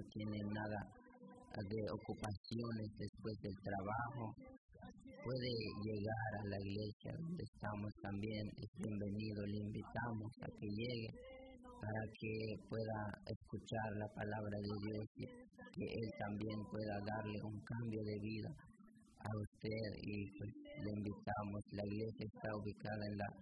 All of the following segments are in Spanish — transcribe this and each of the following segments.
tienen nada de ocupaciones después del trabajo, puede llegar a la iglesia donde estamos también. Es bienvenido, le invitamos a que llegue para que pueda escuchar la palabra de Dios y que Él también pueda darle un cambio de vida a usted. Y pues le invitamos. La iglesia está ubicada en la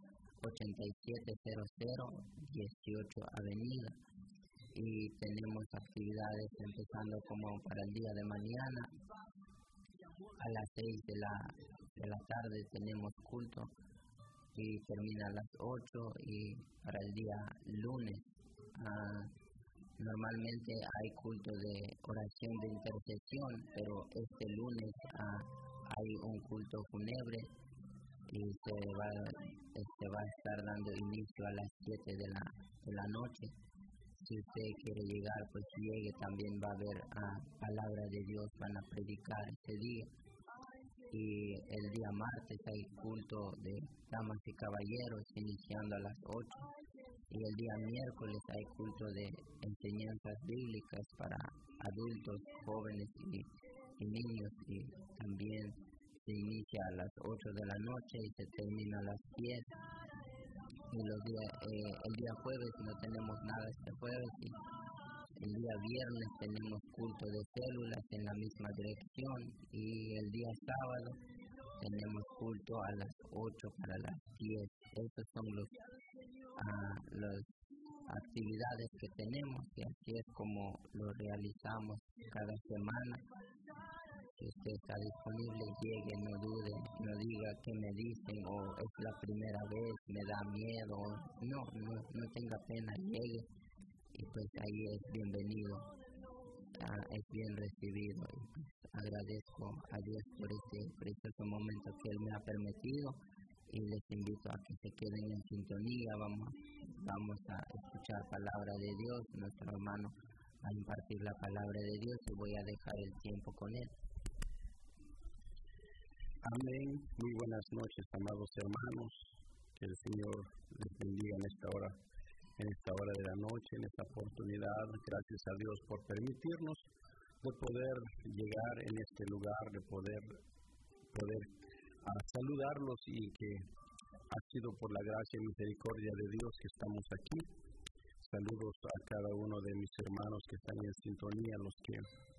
8700 18 Avenida y tenemos actividades empezando como para el día de mañana. A las 6 de la tarde tenemos culto y termina a las 8, y para el día lunes normalmente hay culto de oración de intercesión, pero este lunes hay un culto fúnebre y se va a estar dando inicio a las 7 de la noche. Si usted quiere llegar, pues llegue. También va a haber palabra de Dios, van a predicar ese día. Y el día martes hay culto de damas y caballeros iniciando a las 8. Y el día miércoles hay culto de enseñanzas bíblicas para adultos, jóvenes y niños. Y también se inicia a las 8 de la noche y se termina a las 10. Y el día jueves no tenemos nada este jueves. Y el día viernes tenemos culto de células en la misma dirección. Y el día sábado tenemos culto a las 8 para las 10. Estos son las actividades que tenemos, y así es como lo realizamos cada semana. Si usted está disponible, llegue, no dude, no diga qué me dicen o es la primera vez, me da miedo. No tenga pena, llegue y pues ahí es bienvenido, es bien recibido. Y pues agradezco a Dios por este momento que Él me ha permitido, y les invito a que se queden en sintonía. Vamos a escuchar palabra de Dios. Nuestro hermano va a impartir la palabra de Dios y voy a dejar el tiempo con él. Amén. Muy buenas noches, amados hermanos. Que el Señor les bendiga en esta hora de la noche, en esta oportunidad. Gracias a Dios por permitirnos de poder llegar en este lugar, de poder saludarlos, y que ha sido por la gracia y misericordia de Dios que estamos aquí. Saludos a cada uno de mis hermanos que están en sintonía, los que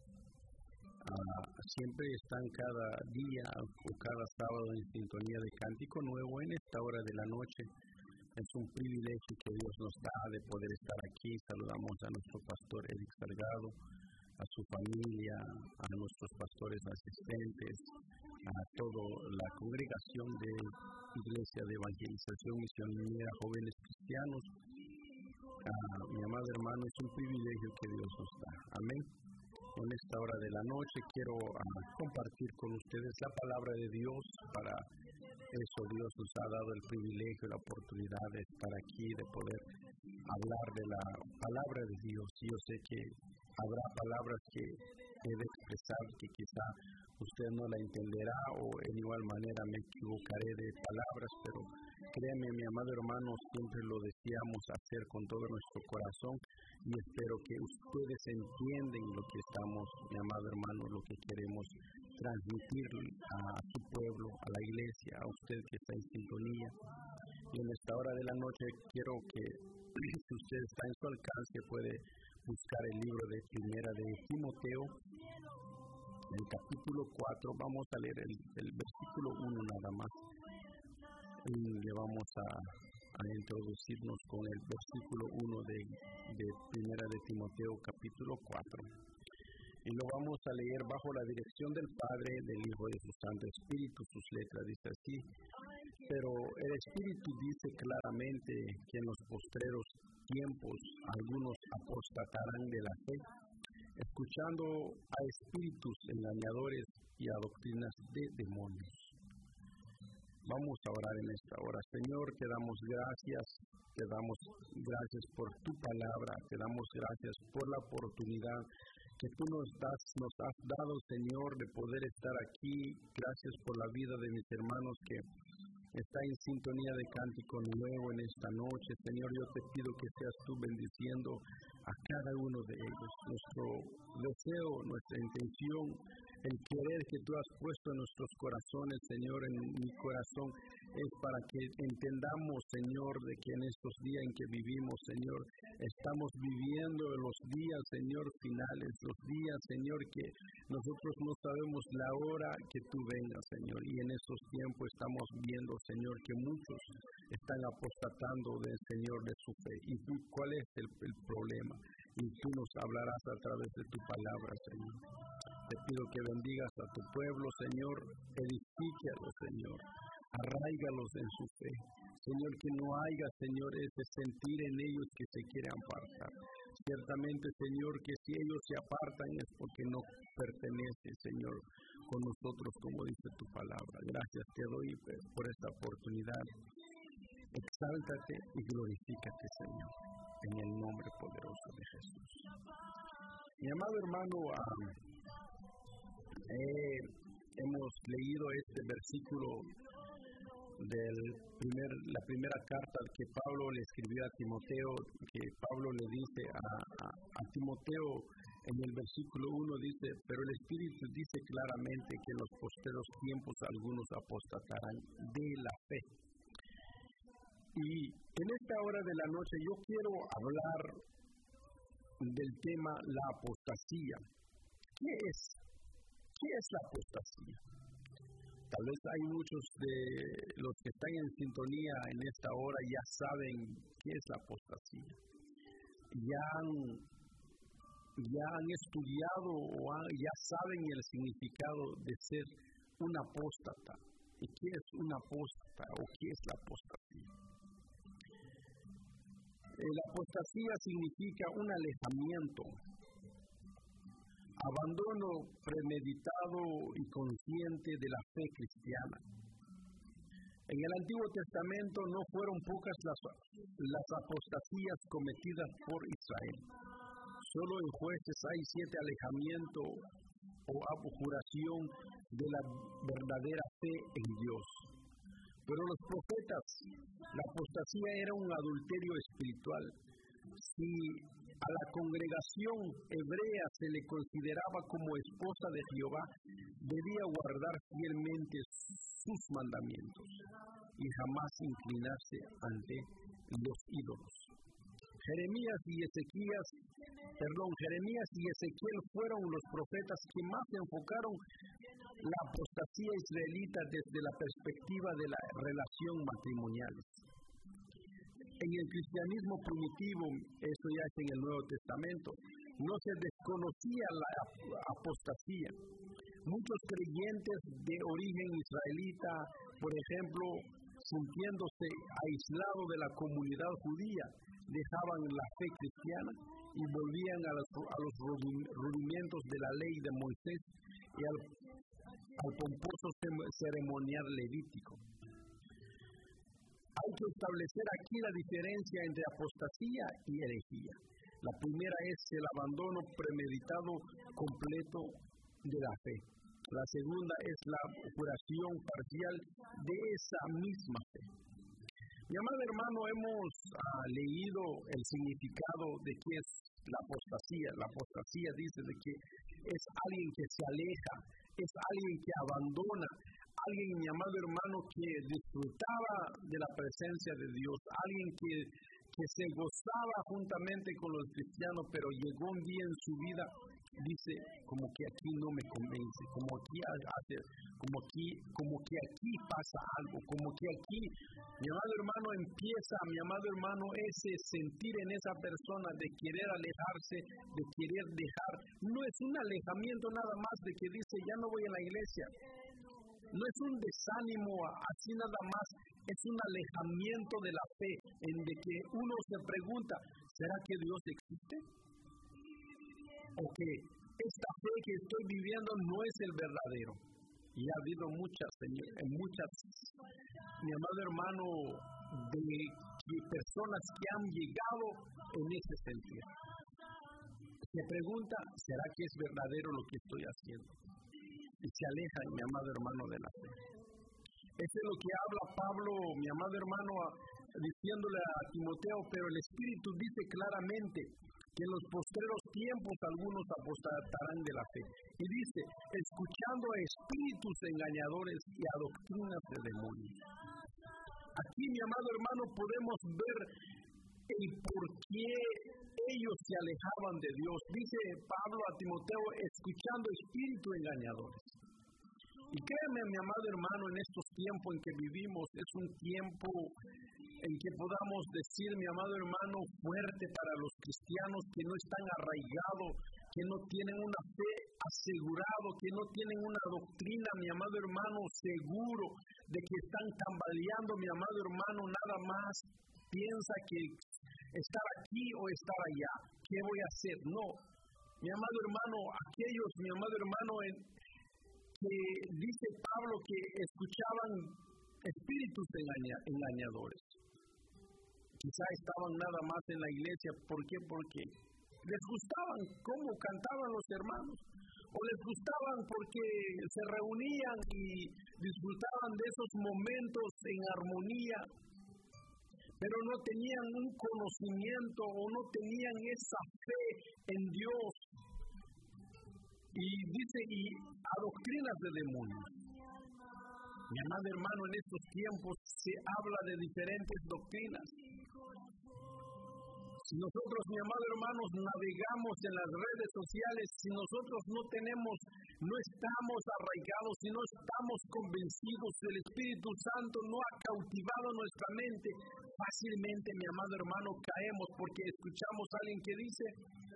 siempre están cada día o cada sábado en sintonía de Cántico Nuevo en esta hora de la noche. Es un privilegio que Dios nos da de poder estar aquí. Saludamos a nuestro pastor Eric Salgado, a su familia, a nuestros pastores asistentes, a toda la congregación de Iglesia de Evangelización Misionera Jóvenes Cristianos. Mi amado hermano, es un privilegio que Dios nos da. Amén. En esta hora de la noche quiero compartir con ustedes la palabra de Dios. Para eso Dios nos ha dado el privilegio, la oportunidad de estar aquí, de poder hablar de la palabra de Dios. Yo sé que habrá palabras que he de expresar que quizá usted no la entenderá, o en igual manera me equivocaré de palabras, pero créeme, mi amado hermano, siempre lo deseamos hacer con todo nuestro corazón, y espero que ustedes entiendan lo que estamos, mi amado hermano, lo que queremos transmitir a su pueblo, a la iglesia, a usted que está en sintonía. Y en esta hora de la noche quiero que, si usted está en su alcance, puede buscar el libro de Primera de Timoteo, en el capítulo 4. Vamos a leer el versículo 1 nada más. Le vamos a introducirnos con el versículo 1 de Primera de Timoteo, capítulo 4. Y lo vamos a leer bajo la dirección del Padre, del Hijo y de su Santo Espíritu. Sus letras dice así: pero el Espíritu dice claramente que en los postreros tiempos algunos apostatarán de la fe, escuchando a espíritus engañadores y a doctrinas de demonios. Vamos a orar en esta hora. Señor, te damos gracias por tu palabra, te damos gracias por la oportunidad que tú nos has dado, Señor, de poder estar aquí. Gracias por la vida de mis hermanos que está en sintonía de Cántico Nuevo en esta noche. Señor, yo te pido que seas tú bendiciendo a cada uno de ellos. deseo, nuestra intención, el querer que tú has puesto en nuestros corazones, Señor, en mi corazón, es para que entendamos, Señor, de que en estos días en que vivimos, Señor, estamos viviendo los días, Señor, finales, los días, Señor, que nosotros no sabemos la hora que tú vengas, Señor, y en estos tiempos estamos viendo, Señor, que muchos están apostatando del Señor de su fe. ¿Y tú cuál es el problema? Y tú nos hablarás a través de tu palabra, Señor. Te pido que bendigas a tu pueblo, Señor, edifícalos, Señor, arráigalos en su fe. Señor, que no haya, Señor, ese sentir en ellos que se quieren apartar. Ciertamente, Señor, que si ellos se apartan es porque no pertenece, Señor, con nosotros, como dice tu palabra. Gracias te doy por esta oportunidad. Exáltate y glorifícate, Señor, en el nombre poderoso de Jesús. Mi amado hermano, hemos leído este versículo de la primera carta que Pablo le escribió a Timoteo, que Pablo le dice a Timoteo en el versículo 1, dice: pero el Espíritu dice claramente que en los posteros tiempos algunos apostatarán de la fe. Y en esta hora de la noche yo quiero hablar del tema la apostasía. ¿Qué es la apostasía? Tal vez hay muchos de los que están en sintonía en esta hora ya saben qué es la apostasía. Ya han estudiado o ya saben el significado de ser un apóstata. ¿Y qué es un apóstata o qué es la apostasía? La apostasía significa un alejamiento, abandono premeditado y consciente de la fe cristiana. En el Antiguo Testamento no fueron pocas las apostasías cometidas por Israel. Solo en Jueces hay 7 alejamientos o abjuración de la verdadera fe en Dios. Pero los profetas, la apostasía era un adulterio espiritual. Si a la congregación hebrea se le consideraba como esposa de Jehová, debía guardar fielmente sus mandamientos y jamás inclinarse ante los ídolos. Jeremías y Ezequiel fueron los profetas que más enfocaron la apostasía israelita desde la perspectiva de la relación matrimoniales. En el cristianismo primitivo, esto ya es en el Nuevo Testamento, no se desconocía la apostasía. Muchos creyentes de origen israelita, por ejemplo, sintiéndose aislados de la comunidad judía, dejaban la fe cristiana y volvían a los rudimentos de la ley de Moisés y al pomposo ceremonial levítico. Hay que establecer aquí la diferencia entre apostasía y herejía. La primera es el abandono premeditado completo de la fe. La segunda es la curación parcial de esa misma fe. Mi amado hermano, hemos leído el significado de qué es la apostasía. La apostasía dice de que es alguien que se aleja, es alguien que abandona, alguien, mi amado hermano, que disfrutaba de la presencia de Dios, alguien que se gozaba juntamente con los cristianos, pero llegó un día en su vida, dice, como que aquí no me convence, como que aquí pasa algo, como que aquí, mi amado hermano, ese sentir en esa persona de querer alejarse, de querer dejar. No es un alejamiento nada más de que dice, ya no voy a la iglesia. No es un desánimo así nada más, es un alejamiento de la fe, en de que uno se pregunta, ¿será que Dios existe? ¿O que esta fe que estoy viviendo no es el verdadero? Y ha habido muchas, mi amado hermano, de personas que han llegado en ese sentido. Se pregunta, ¿será que es verdadero lo que estoy haciendo? Y se aleja, mi amado hermano, de la fe. Eso es lo que habla Pablo, mi amado hermano, diciéndole a Timoteo, pero el Espíritu dice claramente que en los postreros tiempos algunos apostatarán de la fe. Y dice, escuchando a espíritus engañadores y a doctrinas de demonios. Aquí, mi amado hermano, podemos ver el por qué ellos se alejaban de Dios. Dice Pablo a Timoteo, escuchando espíritus engañadores. Y créeme, mi amado hermano, en estos tiempos en que vivimos, es un tiempo en que podamos decir, mi amado hermano, fuerte para los cristianos que no están arraigados, que no tienen una fe asegurado, que no tienen una doctrina, mi amado hermano, seguro de que están tambaleando, mi amado hermano, nada más piensa que estar aquí o estar allá. ¿Qué voy a hacer? No. Mi amado hermano, aquellos, mi amado hermano, que dice Pablo que escuchaban espíritus engañadores. Quizá estaban nada más en la iglesia. ¿Por qué? Porque les gustaban cómo cantaban los hermanos. O les gustaban porque se reunían y disfrutaban de esos momentos en armonía. Pero no tenían un conocimiento o no tenían esa fe en Dios. Y dice, y a doctrinas de demonios. Mi amado hermano, en estos tiempos se habla de diferentes doctrinas. Si nosotros, mi amado hermano, navegamos en las redes sociales, si nosotros no estamos arraigados, si no estamos convencidos, el Espíritu Santo no ha cautivado nuestra mente, fácilmente, mi amado hermano, caemos porque escuchamos a alguien que dice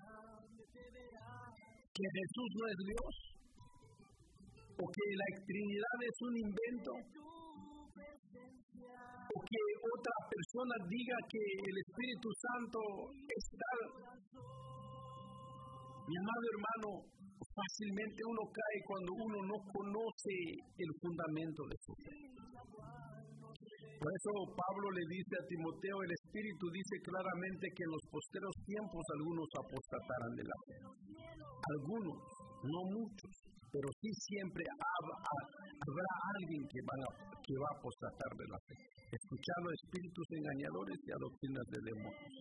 que Jesús no es Dios, o que la Trinidad es un invento, o que otra persona diga que el Espíritu Santo es tal. Mi amado hermano, fácilmente uno cae cuando uno no conoce el fundamento de su fe. Por eso Pablo le dice a Timoteo, el Espíritu dice claramente que en los posteros tiempos algunos apostatarán de la fe. Algunos, no muchos, pero sí siempre habrá alguien que va a apostatar de la fe, escuchando a espíritus engañadores y a doctrinas de demonios.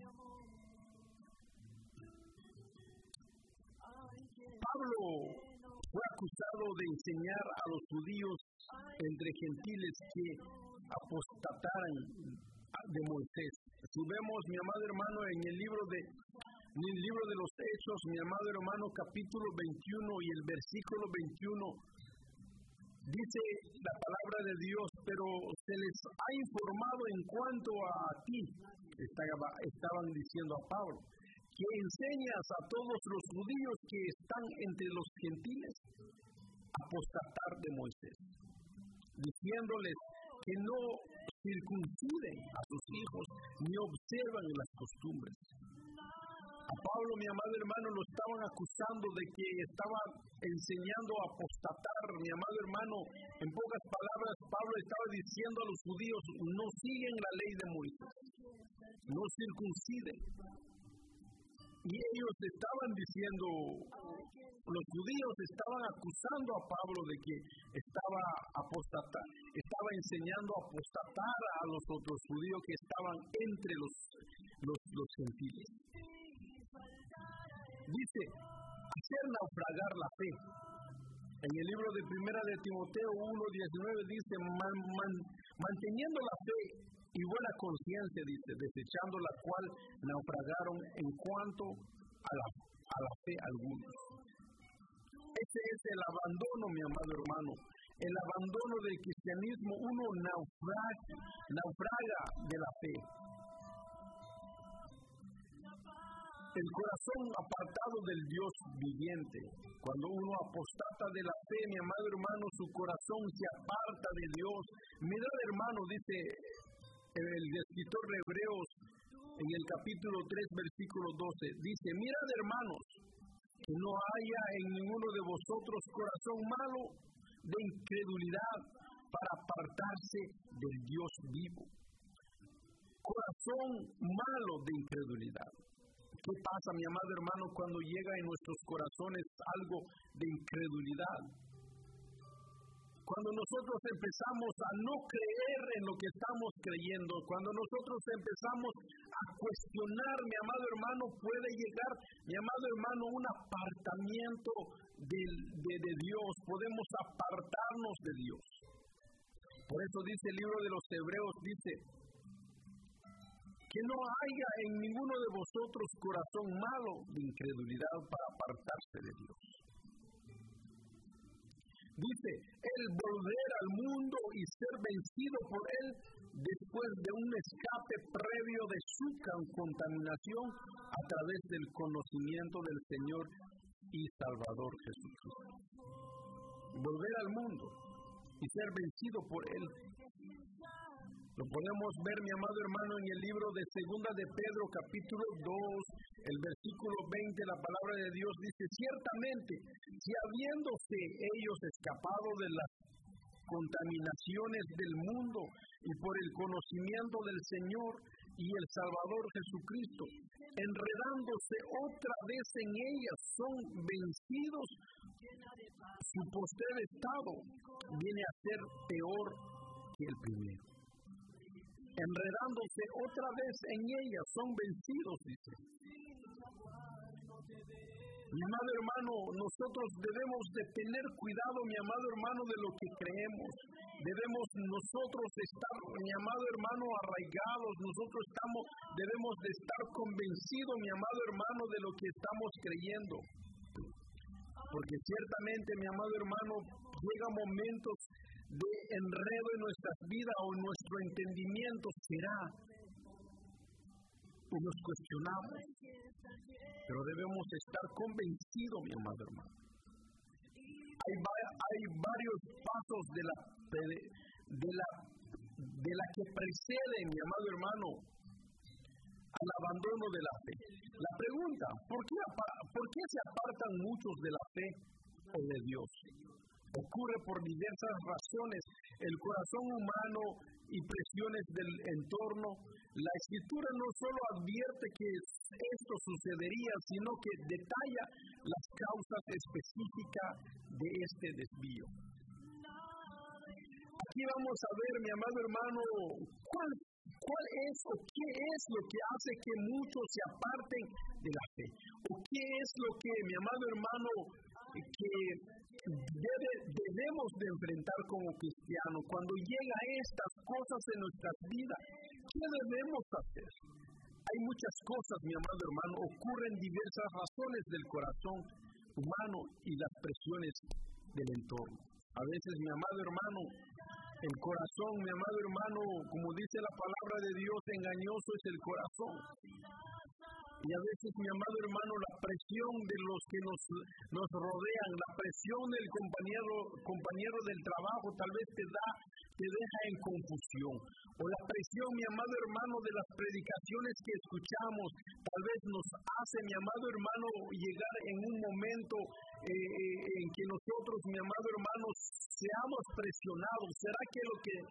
Pablo fue acusado de enseñar a los judíos entre gentiles que apostataran de Moisés. Si vemos, mi amado hermano, en el libro de los Hechos, mi amado hermano, capítulo 21 y el versículo 21, dice la palabra de Dios, pero se les ha informado en cuanto a ti, estaban diciendo a Pablo, que enseñas a todos los judíos que están entre los gentiles apostatar de Moisés, diciéndoles que no circunciden a sus hijos ni observan las costumbres. A Pablo, mi amado hermano, lo estaban acusando de que estaba enseñando a apostatar. Mi amado hermano, en pocas palabras, Pablo estaba diciendo a los judíos, no siguen la ley de Moisés, no circunciden. Y ellos estaban diciendo, los judíos estaban acusando a Pablo de que estaba enseñando a apostatar a los otros judíos que estaban entre los gentiles. Dice, hacer naufragar la fe. En el libro de Primera de Timoteo 1:19 dice, manteniendo la fe y buena conciencia, dice, desechando la cual naufragaron en cuanto a la fe algunos. Ese es el abandono, mi amado hermano, el abandono del cristianismo. Uno naufraga de la fe. El corazón apartado del Dios viviente. Cuando uno apostata de la fe, mi amado hermano, su corazón se aparta de Dios. Mirad, hermano, dice el escritor de Hebreos en el capítulo 3, versículo 12, dice, mirad, hermanos, que no haya en ninguno de vosotros corazón malo de incredulidad para apartarse del Dios vivo. Corazón malo de incredulidad. ¿Qué pasa, mi amado hermano, cuando llega en nuestros corazones algo de incredulidad? Cuando nosotros empezamos a no creer en lo que estamos creyendo, cuando nosotros empezamos a cuestionar, mi amado hermano, puede llegar, mi amado hermano, un apartamiento de Dios. Podemos apartarnos de Dios. Por eso dice el libro de los Hebreos, dice, que no haya en ninguno de vosotros corazón malo de incredulidad para apartarse de Dios. Dice, el volver al mundo y ser vencido por él después de un escape previo de su contaminación a través del conocimiento del Señor y Salvador Jesucristo. Volver al mundo y ser vencido por él. Lo podemos ver, mi amado hermano, en el libro de Segunda de Pedro, capítulo 2, el versículo 20, la palabra de Dios dice, ciertamente, si habiéndose ellos escapado de las contaminaciones del mundo y por el conocimiento del Señor y el Salvador Jesucristo, enredándose otra vez en ellas, son vencidos, su postrer estado viene a ser peor que el primero. Enredándose otra vez en ellas, son vencidos, dice. Mi amado hermano, nosotros debemos de tener cuidado, mi amado hermano, de lo que creemos. Debemos nosotros estar, mi amado hermano, arraigados. Nosotros debemos de estar convencidos, mi amado hermano, de lo que estamos creyendo. Porque ciertamente, mi amado hermano, llegan momentos de enredo en nuestras vidas o en nuestro entendimiento será y nos cuestionamos, pero debemos estar convencidos, mi amado hermano. Hay varios pasos de la que preceden, mi amado hermano, al abandono de la fe. La pregunta, ¿por qué se apartan muchos de la fe o de Dios? Ocurre por diversas razones, el corazón humano y presiones del entorno. La Escritura no solo advierte que esto sucedería, sino que detalla las causas específicas de este desvío. Aquí vamos a ver, mi amado hermano, cuál es o qué es lo que hace que muchos se aparten de la fe. O qué es lo que, mi amado hermano, que debemos de enfrentar como cristianos. Cuando llegan estas cosas en nuestras vidas, ¿qué debemos hacer? Hay muchas cosas, mi amado hermano, ocurren diversas razones del corazón humano y las presiones del entorno. A veces, mi amado hermano, el corazón, mi amado hermano, como dice la palabra de Dios, engañoso es el corazón. Y a veces, mi amado hermano, la presión de los que nos rodean, la presión del compañero del trabajo, tal vez te deja en confusión. O la presión, mi amado hermano, de las predicaciones que escuchamos, tal vez nos hace, mi amado hermano, llegar en un momento en que nosotros, mi amado hermano, seamos presionados. ¿Será que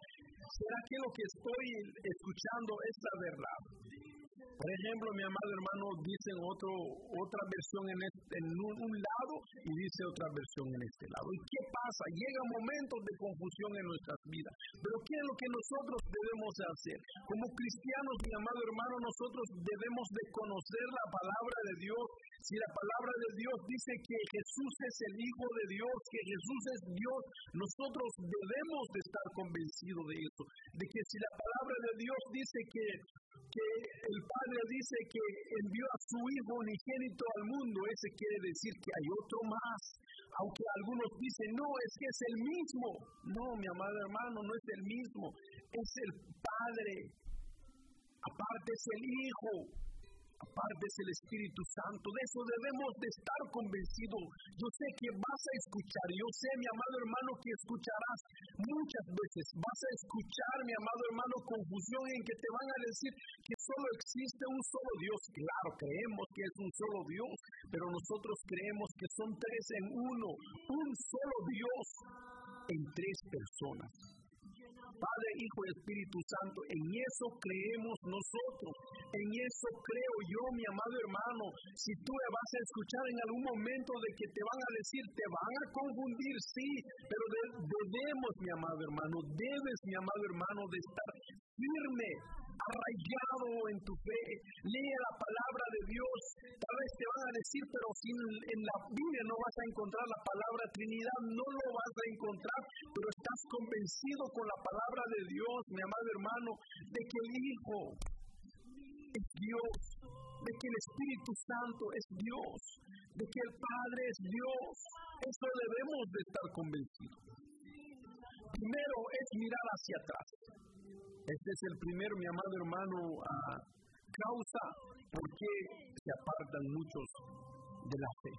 lo que estoy escuchando es la verdad? Por ejemplo, mi amado hermano, dicen otra versión en un lado y dice otra versión en este lado. ¿Y qué pasa? Llegan momentos de confusión en nuestras vidas. Pero ¿qué es lo que nosotros debemos hacer? Como cristianos, mi amado hermano, nosotros debemos de conocer la palabra de Dios. Si la palabra de Dios dice que Jesús es el Hijo de Dios, que Jesús es Dios, nosotros debemos de estar convencidos de eso. De que si la palabra de Dios dice que el Padre dice que envió a su Hijo unigénito al mundo, ese quiere decir que hay otro más. Aunque algunos dicen, no, es que es el mismo. No, mi amado hermano, no es el mismo. Es el Padre. Aparte es el Hijo. Aparte es el Espíritu Santo. De eso debemos de estar convencidos. Yo sé que vas a escuchar. Yo sé, mi amado hermano, que escucharás muchas veces. Vas a escuchar, mi amado hermano, confusión en que te van a decir que solo existe un solo Dios. Claro, creemos que es un solo Dios, pero nosotros creemos que son tres en uno. Un solo Dios en tres personas. Padre, Hijo y Espíritu Santo. En eso creemos nosotros. En eso creo yo, mi amado hermano. Si tú me vas a escuchar en algún momento de que te van a decir, te van a confundir, sí, pero debemos, mi amado hermano, debes, mi amado hermano, de estar firme, arraigado en tu fe. Lee la palabra de Dios. Tal vez te van a decir, pero si en la Biblia no vas a encontrar la palabra Trinidad, no lo vas a encontrar, pero estás convencido con la palabra de Dios, mi amado hermano, de que el Hijo es Dios, de que el Espíritu Santo es Dios, de que el Padre es Dios. Eso debemos de estar convencidos. Primero es mirar hacia atrás. Este es el primero, mi amado hermano, causa por qué se apartan muchos de la fe.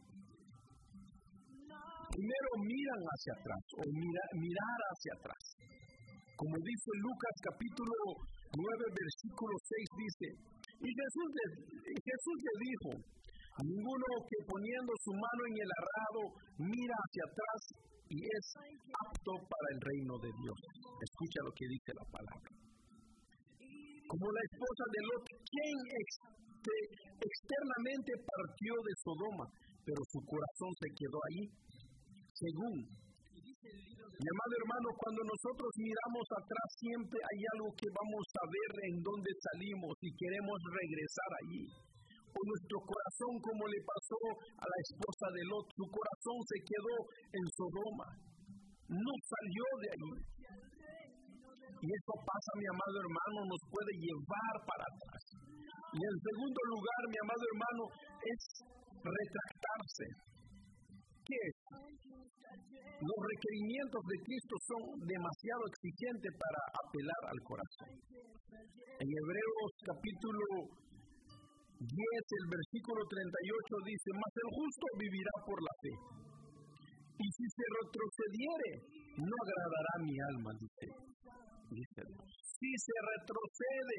Primero miran hacia atrás, o mirar hacia atrás. Como dice Lucas capítulo 9, versículo 6, dice, y Jesús le dijo, ninguno que poniendo su mano en el arado mira hacia atrás y es apto para el reino de Dios. Escucha lo que dice la palabra. Como la esposa de Lot, quien externamente partió de Sodoma, pero su corazón se quedó ahí. Según, mi amado hermano, cuando nosotros miramos atrás, siempre hay algo que vamos a ver en dónde salimos y queremos regresar allí. O nuestro corazón, como le pasó a la esposa de Lot, su corazón se quedó en Sodoma, no salió de ahí. Y eso pasa, mi amado hermano, nos puede llevar para atrás. Y en segundo lugar, mi amado hermano, es retractarse. ¿Qué es? Los requerimientos de Cristo son demasiado exigentes para apelar al corazón. En Hebreos capítulo 10, el versículo 38 dice, mas el justo vivirá por la fe. Y si se retrocediere, no agradará mi alma, dice Dios. Si se retrocede.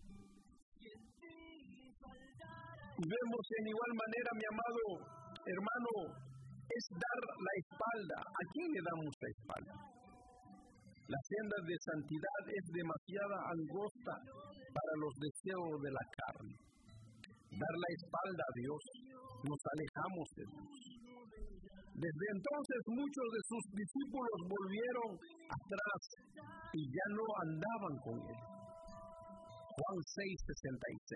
Y vemos en igual manera, mi amado hermano, es dar la espalda. ¿A quién le damos la espalda? La senda de santidad es demasiado angosta para los deseos de la carne. Dar la espalda a Dios, nos alejamos de Dios. Desde entonces muchos de sus discípulos volvieron atrás y ya no andaban con él. Juan 6:66.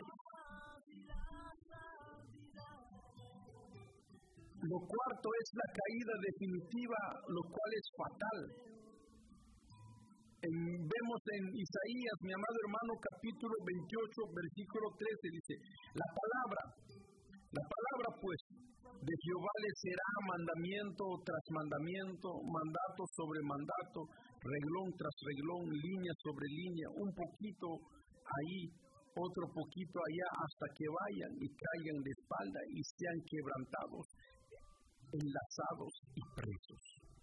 Lo cuarto es la caída definitiva, lo cual es fatal. Vemos en Isaías, mi amado hermano, capítulo 28, versículo 13, dice, la palabra pues de Jehová le será mandamiento tras mandamiento, mandato sobre mandato, reglón tras reglón, línea sobre línea, un poquito ahí, otro poquito allá, hasta que vayan y caigan de espalda y sean quebrantados, enlazados y presos.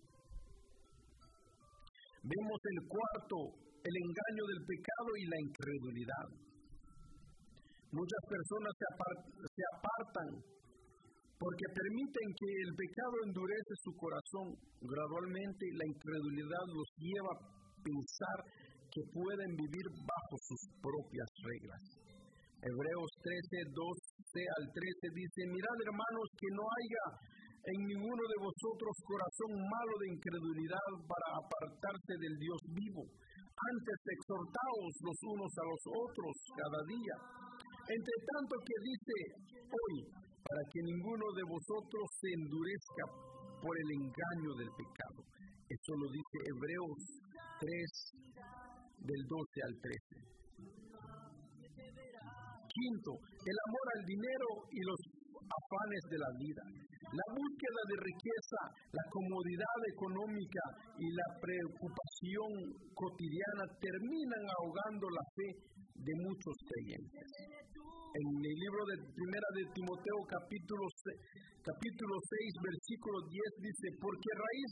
Vemos el cuarto, el engaño del pecado y la incredulidad. Muchas personas se apartan porque permiten que el pecado endurece su corazón. Gradualmente la incredulidad los lleva a pensar que pueden vivir bajo sus propias reglas. Hebreos 13, 12 al 13 dice, mirad hermanos que no haya en ninguno de vosotros corazón malo de incredulidad para apartarse del Dios vivo. Antes exhortaos los unos a los otros cada día. Entre tanto que dice hoy, para que ninguno de vosotros se endurezca por el engaño del pecado. Eso lo dice Hebreos 3, del 12 al 13. Quinto, el amor al dinero y los afanes de la vida. La búsqueda de riqueza, la comodidad económica y la preocupación cotidiana terminan ahogando la fe de muchos creyentes. En el libro de Primera de Timoteo capítulo 6, versículo 10 dice, porque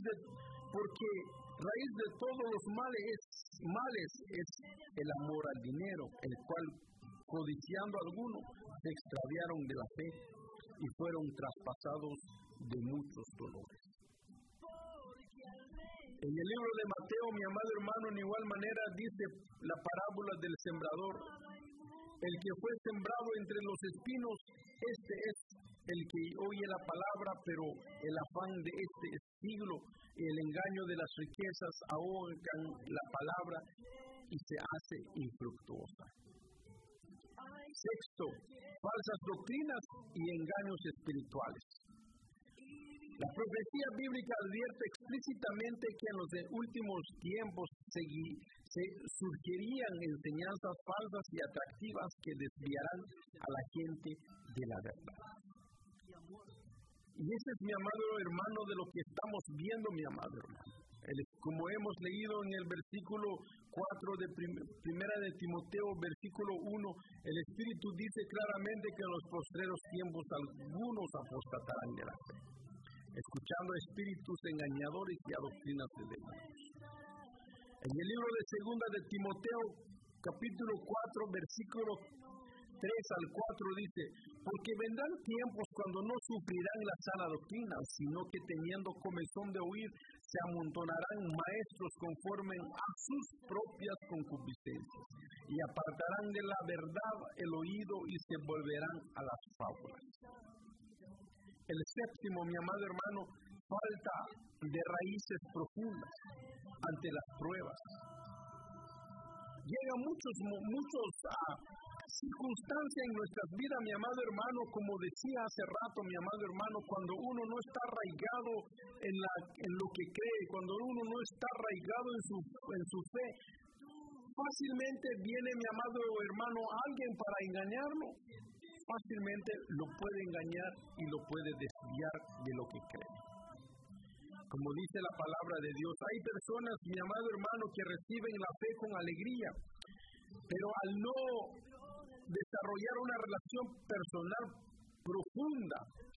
raíz de todos los males es el amor al dinero, el cual codiciando algunos se extraviaron de la fe y fueron traspasados de muchos dolores. En el libro de Mateo, mi amado hermano, en igual manera dice la parábola del sembrador. El que fue sembrado entre los espinos, este es el que oye la palabra, pero el afán de este siglo y el engaño de las riquezas ahogan la palabra y se hace infructuosa. Sexto, falsas doctrinas y engaños espirituales. La profecía bíblica advierte explícitamente que en los últimos tiempos surgirían enseñanzas falsas y atractivas que desviarán a la gente de la verdad. Y ese es, mi amado hermano, de lo que estamos viendo, mi amado hermano. Como hemos leído en el versículo 4 de Primera de Timoteo, versículo 1, el Espíritu dice claramente que en los postreros tiempos algunos apostatarán de la fe, escuchando espíritus engañadores y a doctrinas de demonios. En el libro de Segunda de Timoteo, capítulo 4, versículo 3 al 4 dice: porque vendrán tiempos cuando no sufrirán la sana doctrina, sino que teniendo comezón de oír, se amontonarán maestros conforme a sus propias concupiscencias, y apartarán de la verdad el oído y se volverán a las fábulas. El séptimo, mi amado hermano, falta de raíces profundas ante las pruebas. Llegan muchos circunstancias en nuestras vidas, mi amado hermano, como decía hace rato, mi amado hermano, cuando uno no está arraigado en lo que cree, cuando uno no está arraigado en su fe, fácilmente viene, mi amado hermano, alguien para engañarlo. Fácilmente lo puede engañar y lo puede desviar de lo que cree. Como dice la palabra de Dios, hay personas, mi amado hermano, que reciben la fe con alegría, pero al no desarrollar una relación personal profunda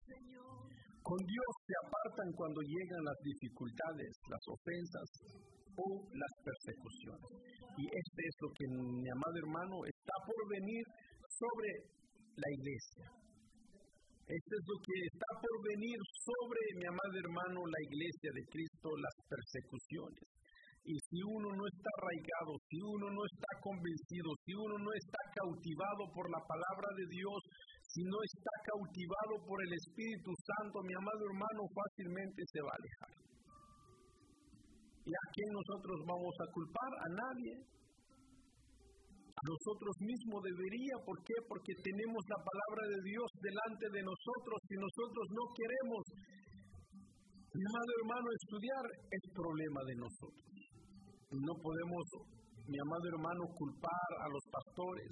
con Dios, se apartan cuando llegan las dificultades, las ofensas o las persecuciones. Y este es lo que, mi amado hermano, está por venir sobre la iglesia. Esto es lo que está por venir sobre, mi amado hermano, la iglesia de Cristo, las persecuciones. Y si uno no está arraigado, si uno no está convencido, si uno no está cautivado por la palabra de Dios, si no está cautivado por el Espíritu Santo, mi amado hermano, fácilmente se va a alejar. ¿Y a quién nosotros vamos a culpar? A nadie. A nosotros mismos debería. ¿Por qué? Porque tenemos la palabra de Dios delante de nosotros. Si nosotros no queremos, mi amado hermano, estudiar, es problema de nosotros. No podemos, mi amado hermano, culpar a los pastores.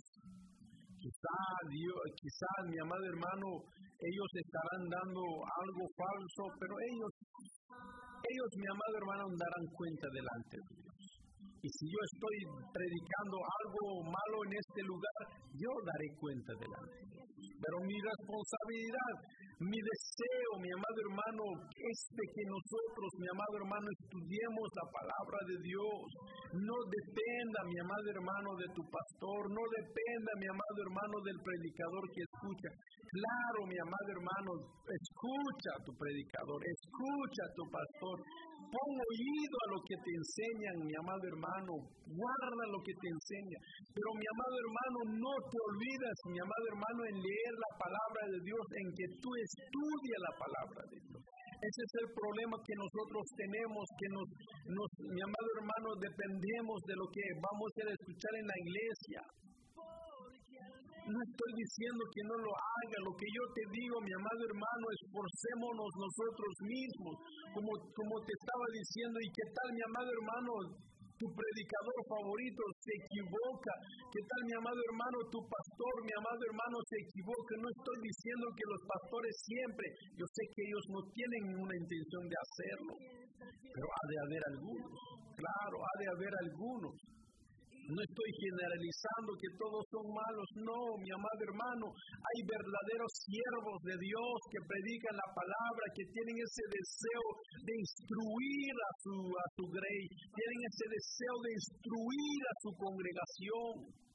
Quizá, mi amado hermano, ellos estarán dando algo falso, pero ellos, mi amado hermano, darán cuenta delante de Dios. Y si yo estoy predicando algo malo en este lugar, yo daré cuenta delante de Dios. Pero mi responsabilidad, mi deseo, mi amado hermano, es de que nosotros, mi amado hermano, estudiemos la palabra de Dios. No dependa, mi amado hermano, de tu pastor. No dependa, mi amado hermano, del predicador que escucha. Claro, mi amado hermano, escucha a tu predicador, escucha a tu pastor. Pon oído a lo que te enseñan, mi amado hermano. Guarda lo que te enseña. Pero, mi amado hermano, no te olvides, mi amado hermano, en leer la palabra de Dios, en que tú estudias la palabra de Dios. Ese es el problema que nosotros tenemos, que mi amado hermano, dependemos de lo que vamos a escuchar en la iglesia. No estoy diciendo que no lo haga. Lo que yo te digo, mi amado hermano, esforcémonos nosotros mismos. Como te estaba diciendo, y qué tal, mi amado hermano, tu predicador favorito se equivoca. ¿Qué tal, mi amado hermano, tu pastor, mi amado hermano, se equivoca? No estoy diciendo que los pastores siempre, yo sé que ellos no tienen ninguna intención de hacerlo, pero ha de haber algunos. Claro, ha de haber algunos. No estoy generalizando que todos son malos, no, mi amado hermano. Hay verdaderos siervos de Dios que predican la palabra, que tienen ese deseo de instruir a su grey, tienen ese deseo de instruir a su congregación.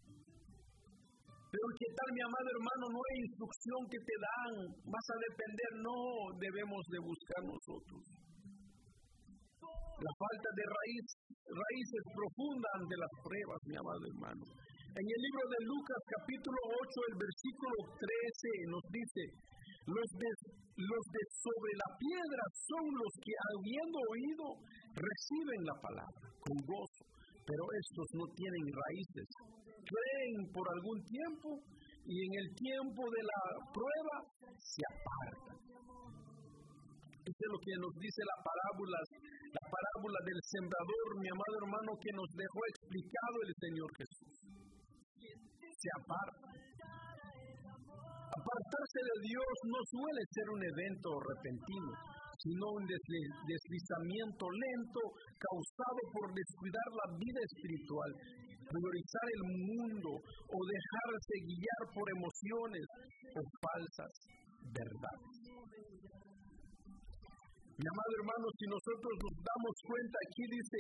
Pero ¿qué tal, mi amado hermano? No hay instrucción que te dan, vas a depender, no, debemos de buscar nosotros. La falta de raíces profundas ante las pruebas, mi amado hermano. En el libro de Lucas, capítulo 8, el versículo 13, nos dice: los de sobre la piedra son los que, habiendo oído, reciben la palabra con gozo, pero estos no tienen raíces. Creen por algún tiempo y en el tiempo de la prueba se apartan. Esto es lo que nos dice la parábola del sembrador, mi amado hermano, que nos dejó explicado el Señor Jesús. Se aparta. Apartarse de Dios no suele ser un evento repentino, sino un deslizamiento lento causado por descuidar la vida espiritual, priorizar el mundo o dejarse guiar por emociones o falsas verdades. Mi amado hermano, si nosotros nos damos cuenta, aquí dice,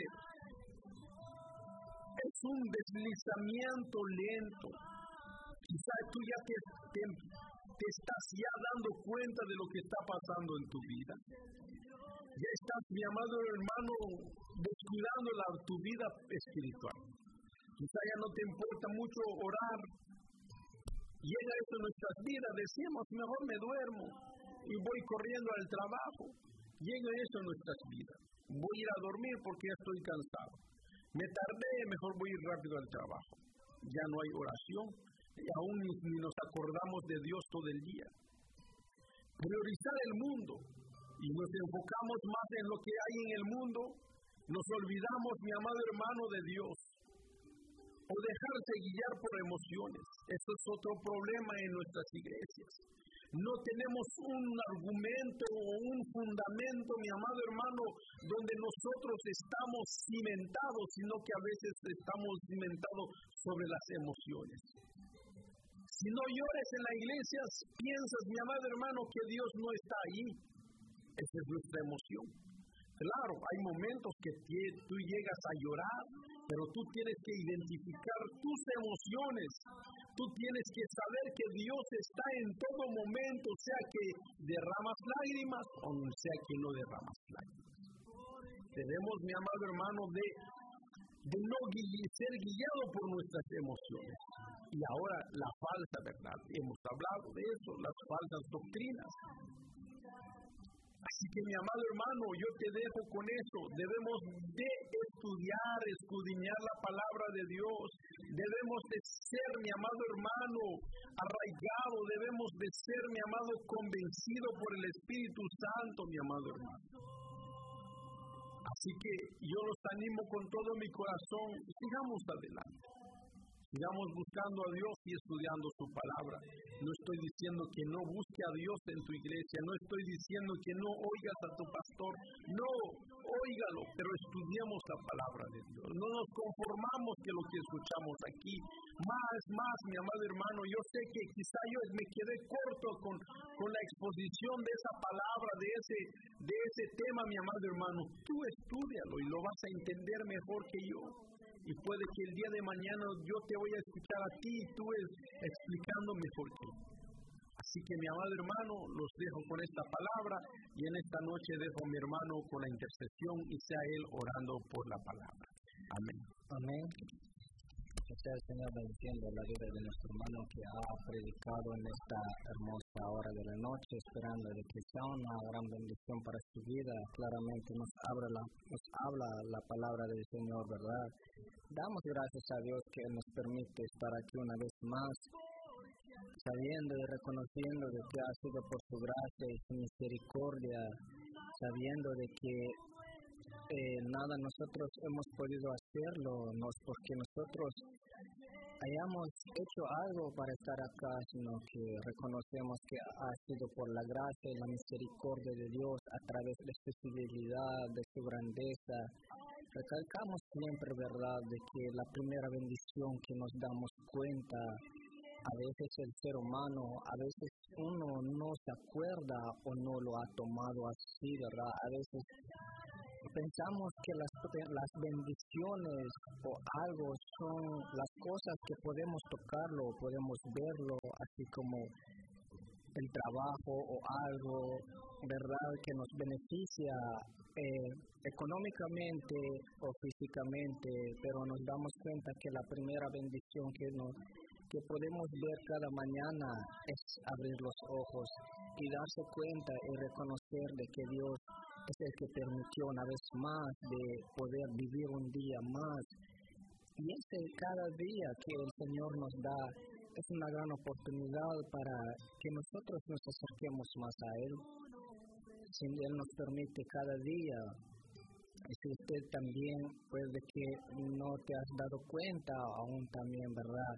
es un deslizamiento lento. Quizás tú ya te estás ya dando cuenta de lo que está pasando en tu vida. Ya estás, mi amado hermano, descuidando tu vida espiritual. Quizás ya no te importa mucho orar. Llega eso en nuestras vidas, decimos, mejor me duermo y voy corriendo al trabajo. Llega eso en nuestras vidas. Voy a ir a dormir porque ya estoy cansado. Me tardé, mejor voy a ir rápido al trabajo. Ya no hay oración y aún ni nos acordamos de Dios todo el día. Priorizar el mundo y nos enfocamos más en lo que hay en el mundo, nos olvidamos, mi amado hermano, de Dios. O dejarse guiar por emociones. Esto es otro problema en nuestras iglesias. No tenemos un argumento o un fundamento, mi amado hermano, donde nosotros estamos cimentados, sino que a veces estamos cimentados sobre las emociones. Si no llores en la iglesia, piensas, mi amado hermano, que Dios no está ahí. Esa es nuestra emoción. Claro, hay momentos que tú llegas a llorar, pero tú tienes que identificar tus emociones. Tú tienes que saber que Dios está en todo momento, sea que derramas lágrimas o sea que no derramas lágrimas. Debemos, mi amado hermano, de no ser guiado por nuestras emociones. Y ahora la falsa verdad. Hemos hablado de eso, las falsas doctrinas. Así que, mi amado hermano, yo te dejo con eso. Debemos de estudiar, escudriñar la palabra de Dios. Debemos de ser, mi amado hermano, arraigado. Debemos de ser, mi amado, convencido por el Espíritu Santo, mi amado hermano. Así que yo los animo con todo mi corazón. Sigamos adelante. Sigamos buscando a Dios y estudiando su palabra. No estoy diciendo que no busque a Dios en tu iglesia. No estoy diciendo que no oigas a tu pastor. No, óigalo, pero estudiemos la palabra de Dios. No nos conformamos que lo que escuchamos aquí. Más, mi amado hermano, yo sé que quizá yo me quedé corto con la exposición de esa palabra, de ese tema, mi amado hermano. Tú estúdialo y lo vas a entender mejor que yo. Y puede que el día de mañana yo te voy a escuchar a ti y tú explicando mejor que yo. Así que, mi amado hermano, los dejo con esta palabra y en esta noche dejo a mi hermano con la intercesión y sea él orando por la palabra. Amén. Amén. Que sea el Señor bendiciendo la vida de nuestro hermano que ha predicado en esta hermosa hora de la noche, esperando de que sea una gran bendición para su vida. Claramente nos habla la palabra del Señor, ¿verdad? Damos gracias a Dios que nos permite estar aquí una vez más, sabiendo y reconociendo de que ha sido por su gracia y su misericordia, sabiendo de que nada nosotros hemos podido hacerlo, no es porque nosotros hayamos hecho algo para estar acá, sino que reconocemos que ha sido por la gracia y la misericordia de Dios a través de su fidelidad, de su grandeza. Recalcamos siempre, ¿verdad?, de que la primera bendición que nos damos cuenta, a veces el ser humano, a veces uno no se acuerda o no lo ha tomado así, ¿verdad? A veces pensamos que las bendiciones o algo son las cosas que podemos tocarlo, podemos verlo, así como el trabajo o algo, ¿verdad?, que nos beneficia económicamente o físicamente, pero nos damos cuenta que la primera bendición que podemos ver cada mañana es abrir los ojos y darse cuenta y reconocer de que Dios es el que permitió una vez más de poder vivir un día más. Y cada día que el Señor nos da es una gran oportunidad para que nosotros nos acerquemos más a Él. Si Él nos permite cada día, y si usted también puede que no te has dado cuenta aún también, ¿verdad?,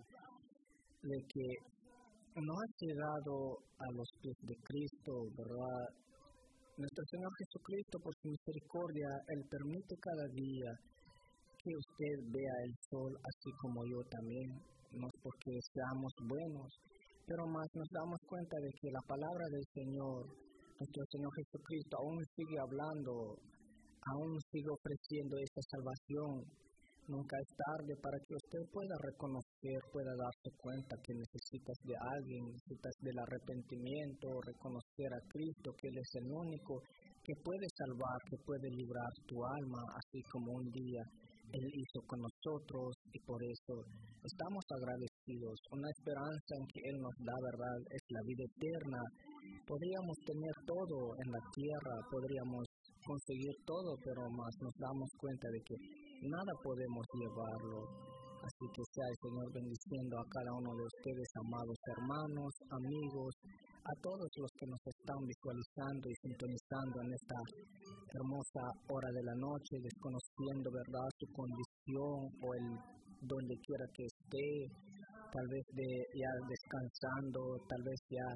de que no has llegado a los pies de Cristo, ¿verdad? Nuestro Señor Jesucristo, por su misericordia, Él permite cada día que usted vea el sol, así como yo también, no es porque seamos buenos, pero más nos damos cuenta de que la palabra del Señor, nuestro Señor Jesucristo, aún sigue hablando, aún sigue ofreciendo esta salvación. Nunca es tarde para que usted pueda reconocer, pueda darse cuenta que necesitas de alguien, necesitas del arrepentimiento, reconocer a Cristo, que Él es el único que puede salvar, que puede librar tu alma, así como un día Él hizo con nosotros, y por eso estamos agradecidos. Una esperanza en que Él nos da, ¿verdad?, es la vida eterna. Podríamos tener todo en la tierra, podríamos conseguir todo, pero más nos damos cuenta de que nada podemos llevarlo. Así que sea el Señor bendiciendo a cada uno de ustedes, amados hermanos, amigos, a todos los que nos están visualizando y sintonizando en esta hermosa hora de la noche, desconociendo, ¿verdad?, su condición o el donde quiera que esté, tal vez ya descansando, tal vez ya,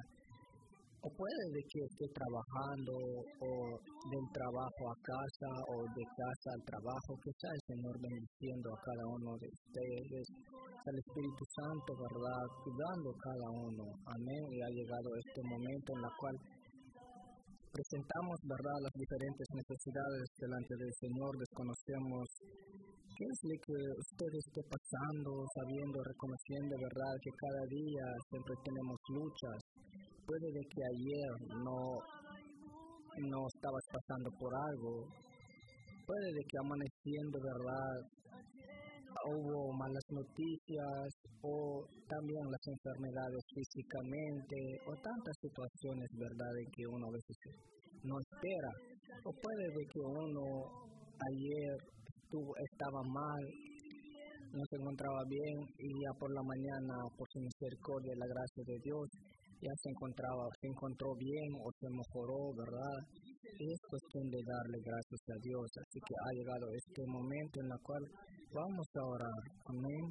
o puede de que esté trabajando, o del trabajo a casa, o de casa al trabajo. Que sea el Señor bendiciendo a cada uno de ustedes, el Espíritu Santo, ¿verdad?, cuidando a cada uno. Amén. Y ha llegado este momento en el cual presentamos, ¿verdad?, las diferentes necesidades delante del Señor. Desconocemos qué es lo que usted esté pasando, sabiendo, reconociendo, ¿verdad?, que cada día siempre tenemos luchas. Puede de que ayer no estabas pasando por algo, puede de que amaneciendo, ¿verdad?, hubo malas noticias, o también las enfermedades físicamente, o tantas situaciones, ¿verdad?, en que uno a veces no espera. O puede de que uno ayer estaba mal, no se encontraba bien, y ya por la mañana, por su misericordia y la gracia de Dios, ya se encontró bien o se mejoró, ¿verdad? Y es cuestión de darle gracias a Dios. Así que ha llegado este momento en el cual vamos a orar. Amén.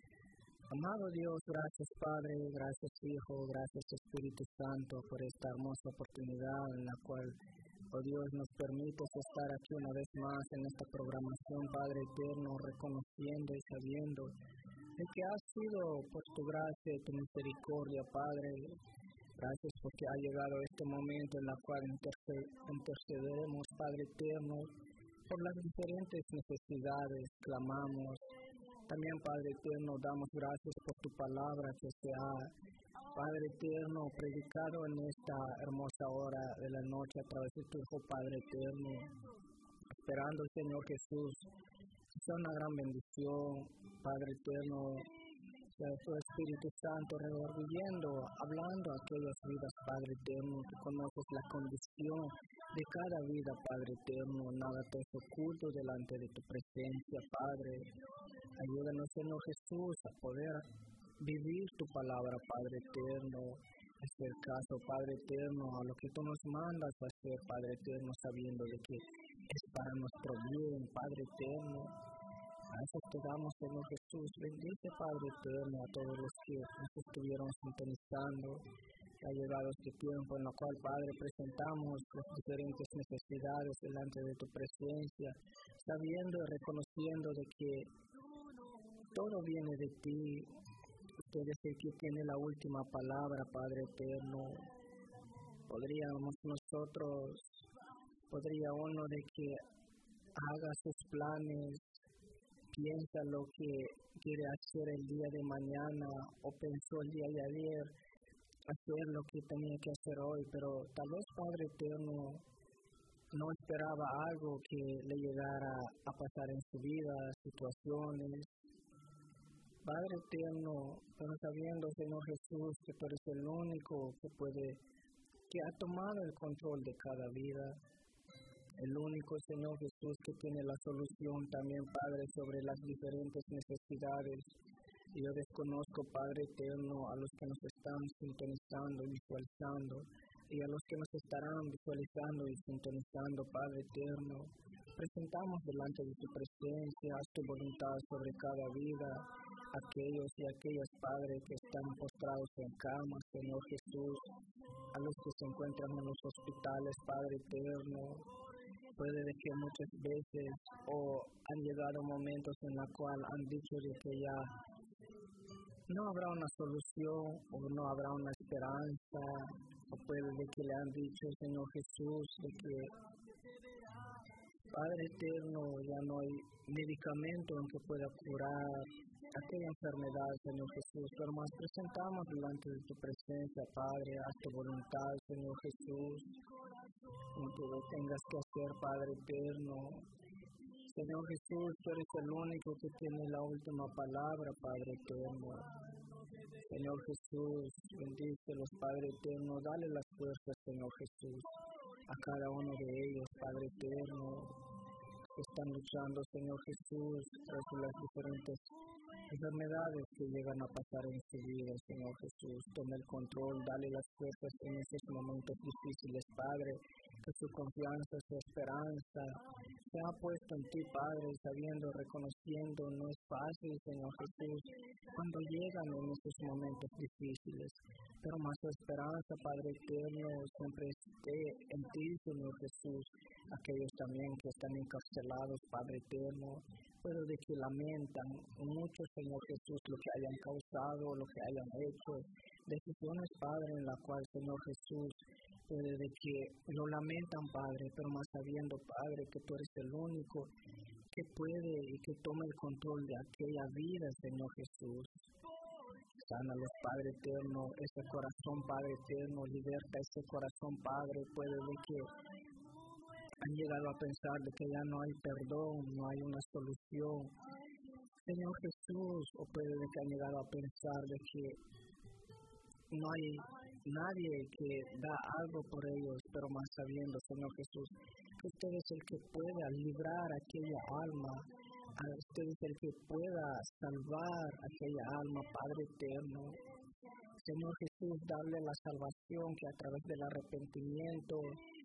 Amado Dios, gracias Padre, gracias Hijo, gracias Espíritu Santo por esta hermosa oportunidad en la cual, oh Dios, nos permites estar aquí una vez más en esta programación, Padre eterno, reconociendo y sabiendo de que ha sido por tu gracia y tu misericordia, Padre. Gracias porque ha llegado este momento en el cual intercederemos, Padre eterno, por las diferentes necesidades, clamamos. También, Padre eterno, damos gracias por tu palabra que se ha, Padre eterno, predicado en esta hermosa hora de la noche a través de tu Hijo, Padre eterno. Esperando, Señor Jesús, que sea una gran bendición, Padre eterno, sea tu Espíritu Santo redarguyendo, hablando a aquellas vidas, Padre eterno, que conoces la condición de cada vida, Padre eterno. Nada te es oculto delante de tu presencia, Padre. Ayúdanos, Señor Jesús, a poder vivir tu palabra, Padre eterno. Es el caso, Padre eterno, a lo que tú nos mandas a hacer, Padre eterno, sabiendo de que es para nuestro bien, Padre eterno. A eso te damos, Señor Jesús. Bendice, Padre eterno, a todos los que nos estuvieron sintonizando. Ha llegado este tiempo en el cual, Padre, presentamos las diferentes necesidades delante de tu presencia, sabiendo y reconociendo de que todo viene de ti. Usted es el que tiene la última palabra, Padre eterno. Podría uno de que haga sus planes, piensa lo que quiere hacer el día de mañana o pensó el día de ayer, hacer lo que tenía que hacer hoy, pero tal vez Padre Eterno no esperaba algo que le llegara a pasar en su vida, situaciones. Padre Eterno, pero sabiendo, Señor Jesús, que tú eres el único que ha tomado el control de cada vida, el único, Señor Jesús, que tiene la solución también, Padre, sobre las diferentes necesidades. Y yo desconozco, Padre Eterno, a los que nos están sintonizando y visualizando, y a los que nos estarán visualizando y sintonizando, Padre Eterno. Presentamos delante de tu presencia, haz tu voluntad sobre cada vida, aquellos y aquellas, Padre, que están postrados en cama, Señor Jesús, a los que se encuentran en los hospitales, Padre Eterno. Puede de que muchas veces han llegado momentos en los cuales han dicho de que ya no habrá una solución o no habrá una esperanza, o puede de que le han dicho, Señor Jesús, de que Padre Eterno, ya no hay medicamento en que pueda curar aquella enfermedad, Señor Jesús, pero más presentamos delante de tu presencia, Padre, haz tu voluntad, Señor Jesús, en que lo tengas que hacer, Padre Eterno. Señor Jesús, tú eres el único que tiene la última palabra, Padre Eterno. Señor Jesús, bendícelos, Padre Eterno, dale las fuerzas, Señor Jesús, a cada uno de ellos, Padre Eterno, que están luchando, Señor Jesús, tras las diferentes enfermedades que llegan a pasar en su vida, Señor Jesús. Toma el control, dale las fuerzas en esos momentos difíciles, Padre, que su confianza, su esperanza se ha puesto en ti, Padre, sabiendo, reconociendo, no es fácil, Señor Jesús, cuando llegan en esos momentos difíciles, pero más su esperanza, Padre Eterno, siempre esté en ti, Señor Jesús. Aquellos también que están encarcelados, Padre Eterno, pero de que lamentan mucho, Señor Jesús, lo que hayan causado, lo que hayan hecho, decisiones, Padre, en la cual, Señor Jesús, puede de que lo lamentan, Padre, pero más sabiendo, Padre, que tú eres el único que puede y que toma el control de aquella vida, Señor Jesús. Sánalos, Padre Eterno, ese corazón, Padre Eterno, liberta ese corazón, Padre, puede de que han llegado a pensar de que ya no hay perdón, no hay una solución, Señor Jesús, o puede de que han llegado a pensar de que no hay nadie que da algo por ellos, pero más sabiendo, Señor Jesús, que usted es el que pueda librar aquella alma, usted es el que pueda salvar aquella alma, Padre Eterno. Señor Jesús, darle la salvación que a través del arrepentimiento,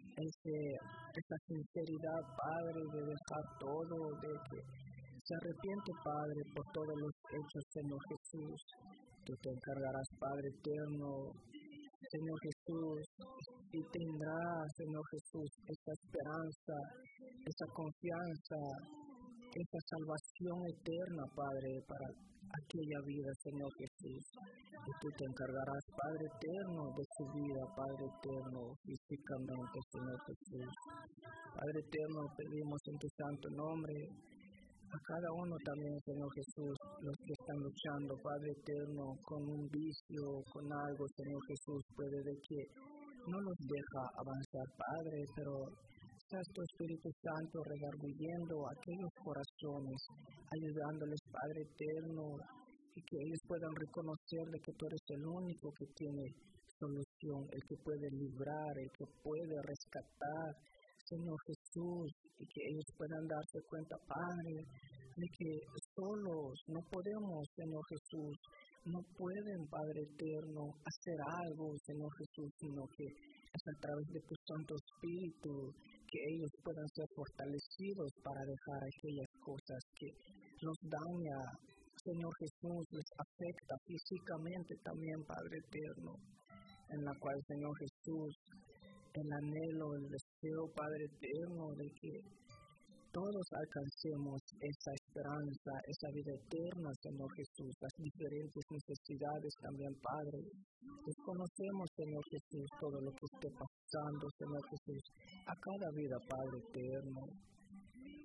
esa sinceridad, Padre, de dejar todo, de que se arrepiente, Padre, por todos los hechos, Señor Jesús. Tú te encargarás, Padre Eterno, Señor Jesús, y tendrás, Señor Jesús, esa esperanza, esa confianza, esa salvación eterna, Padre, para aquella vida, Señor Jesús. Y tú te encargarás, Padre Eterno, de su vida, Padre Eterno, físicamente, Señor Jesús. Padre Eterno, pedimos en tu santo nombre a cada uno también, Señor Jesús, los que están luchando, Padre Eterno, con un vicio, con algo, Señor Jesús, puede de que no los deja avanzar, Padre, pero estás tu Espíritu Santo redarguyendo aquellos corazones, ayudándoles, Padre Eterno, y que ellos puedan reconocer de que tú eres el único que tiene solución, el que puede librar, el que puede rescatar, Señor Jesús, y que ellos puedan darse cuenta, Padre, de que solos no podemos, Señor Jesús, no pueden, Padre Eterno, hacer algo, Señor Jesús, sino que es a través de tu Santo Espíritu que ellos puedan ser fortalecidos para dejar aquellas cosas que los daña, Señor Jesús, les afecta físicamente también, Padre Eterno, en la cual, Señor Jesús, el anhelo, el deseo, Padre Eterno, de que todos alcancemos esa esperanza, esa vida eterna, Señor Jesús, las diferentes necesidades también, Padre. Desconocemos, Señor Jesús, todo lo que esté pasando, Señor Jesús, a cada vida, Padre Eterno.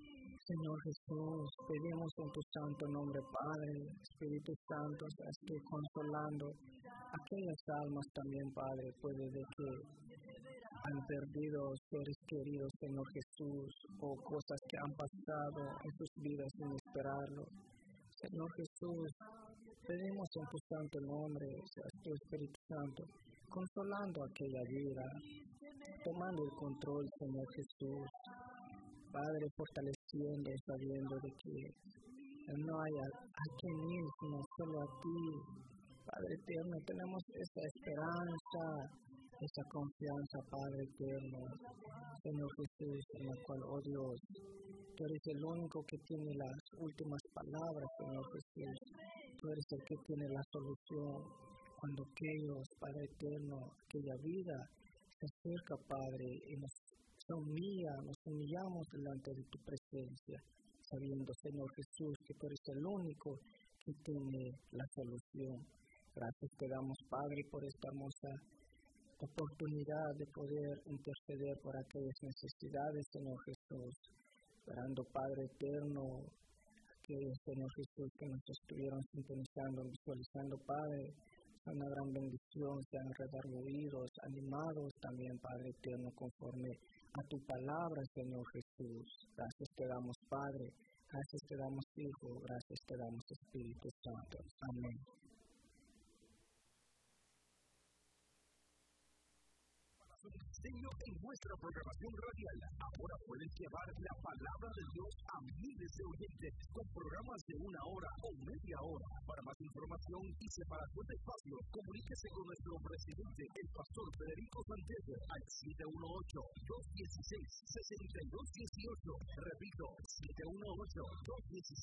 Señor Jesús, pedimos en tu santo nombre, Padre, Espíritu Santo, esté consolando aquellas almas también, Padre, puede de que han perdido seres queridos, Señor Jesús, o cosas que han pasado en sus vidas sin esperarlo. Señor Jesús, pedimos en tu santo nombre, seas tu Espíritu Santo, consolando aquella vida, tomando el control, Señor Jesús. Padre, fortaleciendo, sabiendo de que no hay a quien ir, sino solo a ti. Padre eterno, tenemos esa esperanza, esa confianza, Padre eterno. Señor Jesús, en la cual, oh Dios, tú eres el único que tiene las últimas palabras, Señor Jesús. Tú eres el que tiene la solución. Cuando aquellos, Padre eterno, aquella vida se acerca, Padre, y nos humillamos delante de tu presencia, sabiendo, Señor Jesús, que tú eres el único que tiene la solución. Gracias te damos, Padre, por esta hermosa oportunidad de poder interceder por aquellas necesidades, Señor Jesús. Esperando, Padre eterno, aquellos, Señor Jesús, que nos estuvieron sintonizando, visualizando, Padre, una gran bendición, sean redarguidos, animados también, Padre eterno, conforme a tu palabra, Señor Jesús. Gracias te damos, Padre, gracias te damos, Hijo, gracias te damos, Espíritu Santo. Amén. Diseño en nuestra programación radial. Ahora puedes llevar la palabra de Dios a miles de oyentes con programas de 1 hora o media hora. Para más información y separación de espacio, comuníquese con nuestro presidente, el pastor Federico Sánchez, al 718-216-6218. Repito,